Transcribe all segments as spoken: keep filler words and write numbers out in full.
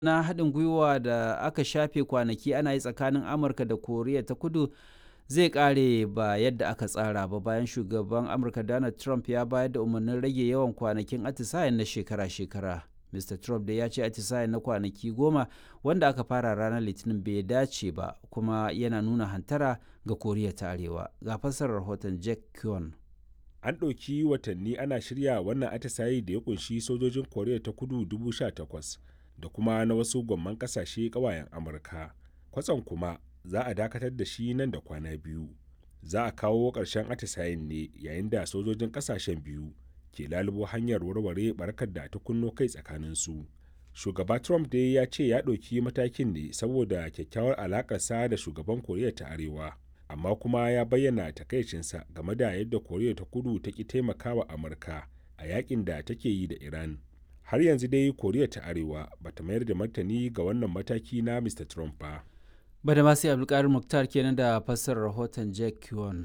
na haɗin gwiwa da aka shafe kwanaki ana yi tsakanin Amurka da Koriya ta Kudu zai ƙare ba yadda aka tsara ba bayan shugaban Amurka Donald Trump ya bayar da umarnin rage yawan kwanakin atisayen na shekara-shekara. Mister Trump da ya ce atisayen na kwanaki goma wanda aka fara ranar Litinin bai dace ba kuma yana nuna hantara ga Koriya ta Arewa. Ga fassarar rahoton Jack Kwon. An ɗauki watanni ana shirya wannan atisaye da ya kunshi sojojin Koriya ta Kudu dubu sha takwas da kuma na wasu gwamman ƙasashe ƙawayen Amurka. Kwatsam kuma za a dakatar da shi nan da kwana biyu. Za a kawo ƙarshen atisayen ne yayin da sojojin ƙasashen biyu ke lalubo hanyar warware barkar da ta kunno kai tsakaninsu. Shugaba Trump dai ya ce ya ɗauki matakin ne saboda kyakkyawar alaƙarsa da shugaban Koriya ta Arewa, amma kuma ya bayyana takaicinsa game da yadda Koriya ta Kudu ta ƙi taimakawa Amurka a yakin da take yi da Iran. Har yanzu dai Koriya ta Arewa bata mayar da martani ga wannan mataki na Mister Trump ba. Badamasi Abdulkadir Muktar kenan da fassarar rahoton Jack Kwon.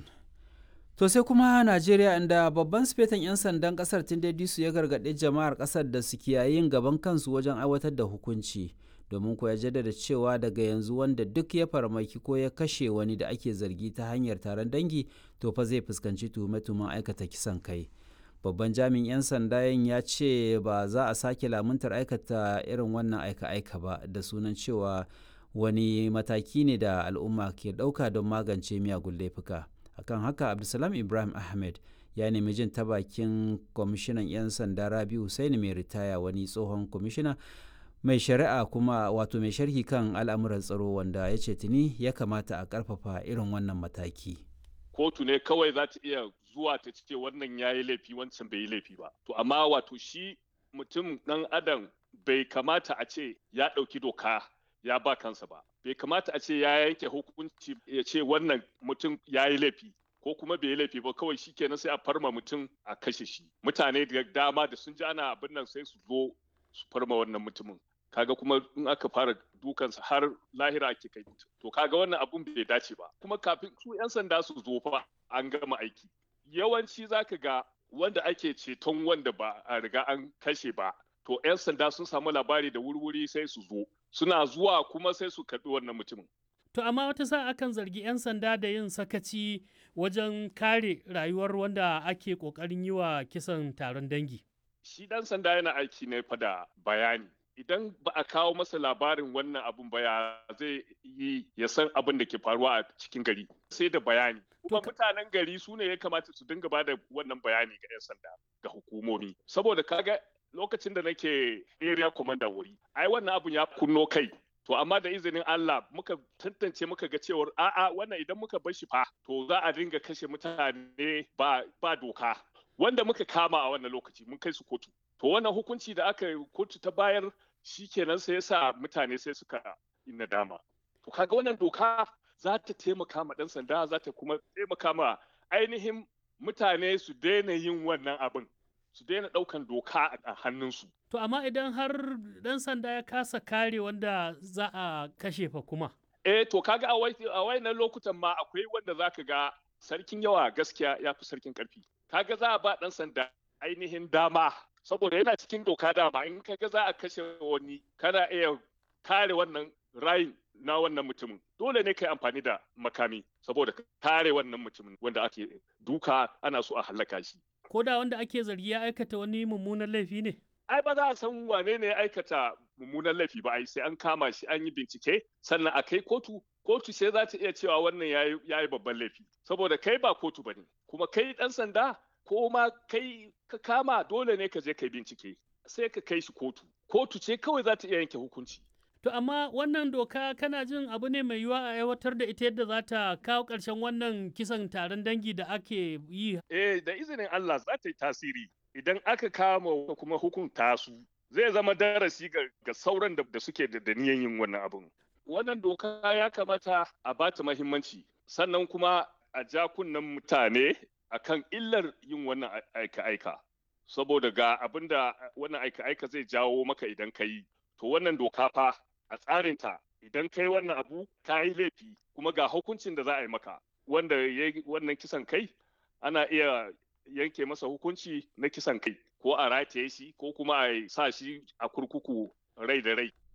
To sai kuma Najeriya inda babban sifetan 'yan sandan kasar Tunde Disu ya gargaɗi jama'ar kasar da su kiyaye yin gaban kansu wajen aiwatar da hukunci, domin ko ya jaddada cewa daga yanzu wanda duk ya farmaki ko ya kashe wani da ake zargi ta hanyar taron dangi to fa zai fuskanci tuhume-tuhumen aikata kisan kai. Babban jami'in 'yan sandan ya ce ba za a sake lamuntar aikata irin wannan aika-aika ba da sunan cewa wani mataki ne da al'umma ke ɗauka don magance miyagun laifuka. Akan haka Abdulsalam Ibrahim Ahmed ya nemi jin ta bakin kwamishinan 'yan sanda Rabi Hussaini mai ritaya, wani tsohon kwamishina mai shari'a kuma wato mai sharhi kan al'amuran tsaro, wanda ya ce tuni ya kamata a ƙarfafa irin wannan mataki. Kotu ne kawai za ta iya zuwa ta ce wannan ya yi laifi wancan bai yi laifi ba. To amma wato shi mutum ɗan adam bai kamata a ce ya ɗauki doka ya ba kansa ba. Bai kamata a ce ya yanke hukunci ya ce wannan mutum ya yi laifi ko kuma bai yi laifi ba, kawai shi kenan sai a farma mutum a kashe shi. Mutane da dama da sun ji ana abin nan sai su zo su farma wannan mutumin. Kaga kuma in aka fara dukansa har lahira ake kai mutum. To kaga wannan abun bai dace ba. Kuma kafin su 'yan sanda su zo fa an gama aiki. Yawanci zaka ga wanda ake ceton wanda ba a riga an kashe ba, to 'yan sanda sun samu labari da wuri-wuri sai su zo. Suna zuwa kuma sai su karɓi wannan mutumin. To amma wata sa akan zargi 'yan sanda da yin sakaci wajen kare rayuwar wanda ake ƙoƙarin yi wa kisan taron dangi. Shi ɗan sanda yana aiki ne fa da bayani. Idan ba a kawo masa labarin wannan abun ba ya zai yi ya san abin da ke faruwa a cikin gari sai da bayani. Kuma mutanen gari su ne ya kamata su dinga ba da wannan bayani ga 'yan sanda ga hukumomi. Saboda kaga lokacin da nake area commander wuri, ai wannan abun ya kunno kai. To amma da izinin Allah muka tantance muka ga cewar a'a wannan idan muka bar shi fa to za a dinga kashe mutane ba ba doka. Wanda muka kama a wannan lokaci mun kai su kotu. To wannan hukunci da aka kotu ta bayar shi kenan sai yasa mutane sai suka yi nadama. To kaga wannan doka za ta taimaka ma ɗan sanda, za ta kuma taimaka ma ainihin mutane su daina yin wannan abin. Su daina ɗaukan doka a hannunsu. To amma idan har ɗan sanda ya kasa kare wanda za a kashe fa kuma. Eh to kaga a wayannan lokutan ma akwai wanda zaka ga sarkin yawa gaskiya ya fi sarkin ƙarfi. Kaga za a ba ɗan sanda ainihin dama saboda yana cikin doka dama in kaga za a kashe wani kana iya kare wannan rayin na wannan mutumin. Dole ne kai amfani da makami saboda kare wannan mutumin wanda ake duka ana so a hallaka shi. Ko da wanda ake zargi ya aikata wani mummunan laifi ne? Ai ba za a san wane ne ya aikata mummunan laifi ba, ai sai an kama shi an yi bincike sannan a kai kotu. Kotu sai za ta iya cewa wannan ya yi babban laifi. Saboda kai ba kotu ba ne, kuma kai ɗan sanda ko ma kai ka kama dole ne ka je kai bincike. Sai ka kai shi kotu. Kotu ce kawai za ta iya yanke hukunci. To amma wannan doka kana jin abu ne mai yiwuwa a aiwatar da ita yadda za ta kawo ƙarshen wannan kisan taron dangi da ake yi? Eh, da izinin Allah za ta yi tasiri. Idan aka kama kuma hukunta su, zai zama darasi ga sauran da suke da niyan yin wannan abin. Wannan doka ya kamata a ba ta muhimmanci, sannan kuma a ja kunnen mutane akan illar yin wannan aika-aika. Saboda ga abin da wannan aika-aika zai jawo maka idan ka yi. To wannan doka fa a tsarinta idan kai wannan abu ka yi laifi kuma ga hukuncin da za a yi maka wanda ya yi wannan kisan kai ana iya yanke masa hukunci na kisan kai ko a rataye shi ko kuma a sa shi a kurkuku rai da rai.